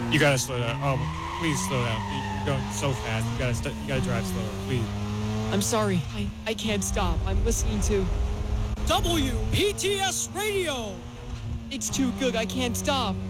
You gotta slow down. Oh, please slow down. You're going so fast. You gotta drive slower, please. I'm sorry. I can't stop. I'm listening to WPTS Radio. It's too good. I can't stop.